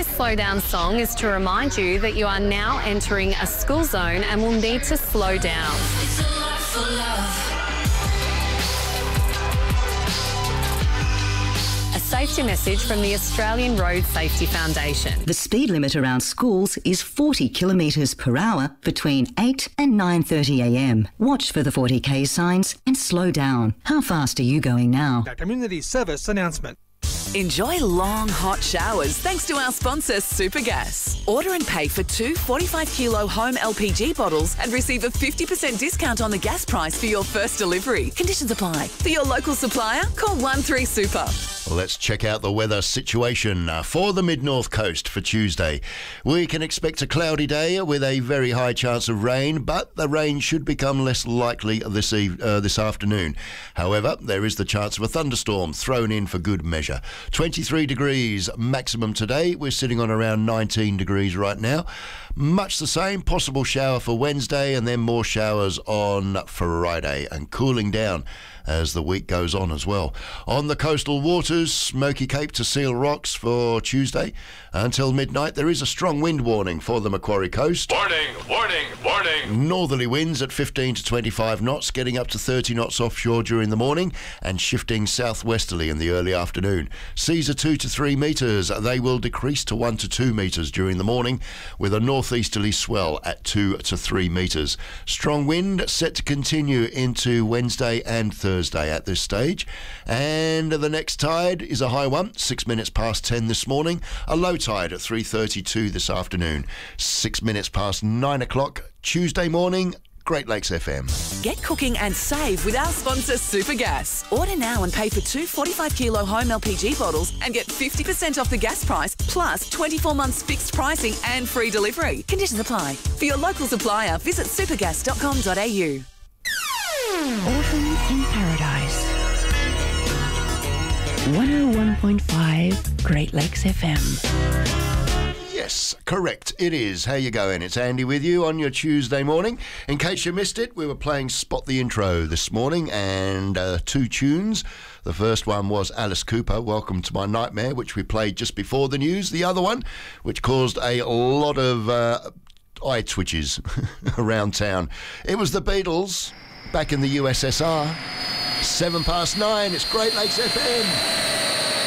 this slow down song is to remind you that you are now entering a school zone and will need to slow down. It's a lot for love. A safety message from the Australian Road Safety Foundation. The speed limit around schools is 40 kilometres per hour between 8 and 9:30am. Watch for the 40k signs and slow down. How fast are you going now? A community service announcement. Enjoy long, hot showers thanks to our sponsor, Supergas. Order and pay for 2 45-kilo home LPG bottles and receive a 50% discount on the gas price for your first delivery. Conditions apply. For your local supplier, call 13Super. Let's check out the weather situation for the mid-north coast for Tuesday. We can expect a cloudy day with a very high chance of rain, but the rain should become less likely this afternoon. However, there is the chance of a thunderstorm thrown in for good measure. 23 degrees maximum today. We're sitting on around 19 degrees right now. Much the same, possible shower for Wednesday and then more showers on Friday, and cooling down as the week goes on as well. On the coastal waters, Smoky Cape to Seal Rocks for Tuesday until midnight. There is a strong wind warning for the Macquarie coast. Warning, warning, warning. Northerly winds at 15 to 25 knots, getting up to 30 knots offshore during the morning and shifting southwesterly in the early afternoon. Seas are 2 to 3 metres. They will decrease to 1 to 2 metres during the morning with a northeasterly swell at 2 to 3 metres. Strong wind set to continue into Wednesday and Thursday at this stage. And the next tide is a high one, 6 minutes past 10 this morning. A low tide at 3:32 this afternoon. 6 minutes past 9 o'clock Tuesday morning. Great Lakes FM. Get cooking and save with our sponsor, Supergas. Order now and pay for 2 45-kilo home LPG bottles and get 50% off the gas price, plus 24 months fixed pricing and free delivery. Conditions apply. For your local supplier, visit supergas.com.au. Autumn in Paradise. 101.5 Great Lakes FM. Yes, correct. It is. How you going? It's Andy with you on your Tuesday morning. In case you missed it, we were playing Spot the Intro this morning, and 2 tunes. The first one was Alice Cooper, Welcome to My Nightmare, which we played just before the news. The other one, which caused a lot of eye twitches around town. It was the Beatles, back in the USSR. 7 past 9, it's Great Lakes FM.